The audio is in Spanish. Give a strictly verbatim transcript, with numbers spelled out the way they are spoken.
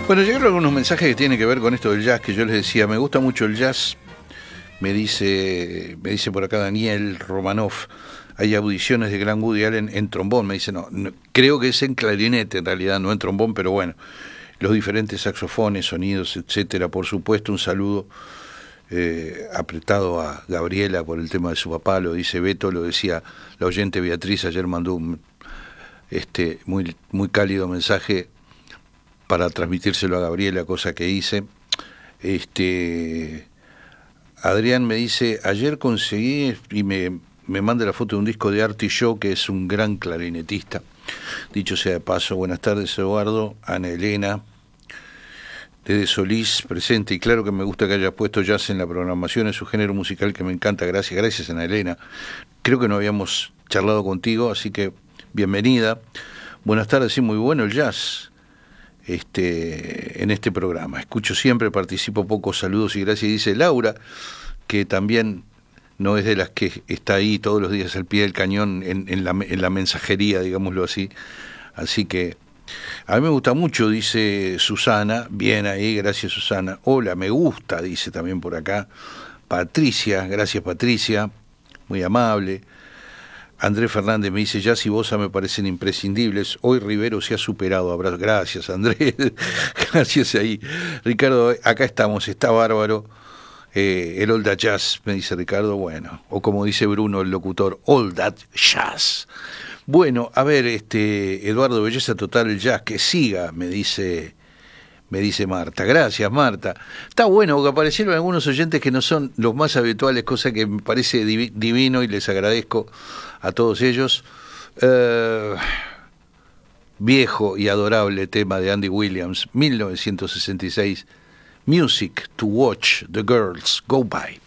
Bueno, llegaron algunos mensajes que tienen que ver con esto del jazz, que yo les decía, me gusta mucho el jazz, me dice, me dice por acá Daniel Romanov, hay audiciones de Gran Woody Allen en trombón, me dice, no, no, creo que es en clarinete en realidad, no en trombón, pero bueno, los diferentes saxofones, sonidos, etcétera. Por supuesto, un saludo eh, apretado a Gabriela por el tema de su papá, lo dice Beto, lo decía la oyente Beatriz, ayer mandó un este muy, muy cálido mensaje para transmitírselo a Gabriela, cosa que hice. Este Adrián me dice, ayer conseguí, y me, me manda la foto de un disco de Artie Shaw, que es un gran clarinetista. Dicho sea de paso, buenas tardes Eduardo, Ana Elena, desde Solís, presente, y claro que me gusta que hayas puesto jazz en la programación, es un género musical que me encanta, gracias, gracias Ana Elena. Creo que no habíamos charlado contigo, así que bienvenida. Buenas tardes, sí, muy bueno el jazz. Este, en este programa. Escucho siempre, participo poco, saludos y gracias. Dice Laura, que también no es de las que está ahí todos los días al pie del cañón en, en, la, en la mensajería, digámoslo así. Así que a mí me gusta mucho, dice Susana. Bien ahí, gracias Susana. Hola, me gusta, dice también por acá. Patricia, gracias Patricia, muy amable. Andrés Fernández me dice, jazz y bossa me parecen imprescindibles. Hoy Rivero se ha superado. Abrazo. Gracias, Andrés. Gracias ahí. Ricardo, acá estamos, está bárbaro. Eh, el All That Jazz, me dice Ricardo. Bueno, o como dice Bruno, el locutor, All That Jazz. Bueno, a ver, este Eduardo, belleza total el jazz, que siga, me dice... Me dice Marta. Gracias, Marta. Está bueno porque aparecieron algunos oyentes que no son los más habituales, cosa que me parece divi- divino y les agradezco a todos ellos. Uh, viejo y adorable tema de Andy Williams, mil novecientos sesenta y seis, Music to Watch the Girls Go By.